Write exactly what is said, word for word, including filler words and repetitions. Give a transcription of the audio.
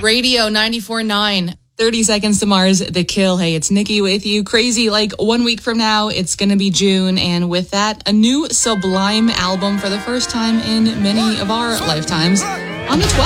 Radio ninety-four point nine. thirty Seconds to Mars, The Kill. Hey, it's Nikki with you. Crazy, like one week from now, it's going to be June. And with that, a new Sublime album for the first time in many of our lifetimes on the twelfth.